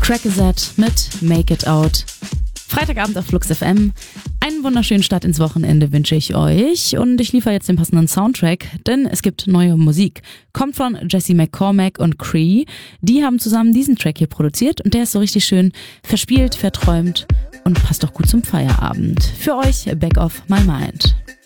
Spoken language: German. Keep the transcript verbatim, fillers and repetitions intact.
Crackazette mit Make It Out. Freitagabend auf Flux F M. Einen wunderschönen Start ins Wochenende wünsche ich euch und ich liefere jetzt den passenden Soundtrack, denn es gibt neue Musik. Kommt von Jesse McCormack und Cree. Die haben zusammen diesen Track hier produziert und der ist so richtig schön verspielt, verträumt und passt auch gut zum Feierabend. Für euch Back of My Mind.